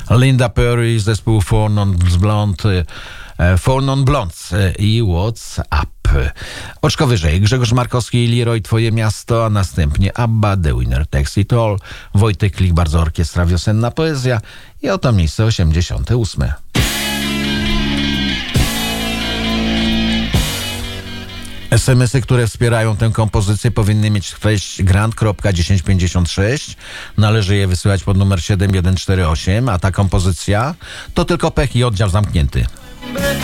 Linda Perry, zespół Four Non Blondes i What's Up. Oczko wyżej Grzegorz Markowski i Leroy Twoje miasto, a następnie ABBA, The Winner Takes It All, Wojtek Klich, Bardzo Orkiestra, Wiosenna Poezja i oto miejsce 88. SMS-y, które wspierają tę kompozycję, powinny mieć treść grant.1056. Należy je wysyłać pod numer 7148, a ta kompozycja to tylko pech i oddział zamknięty.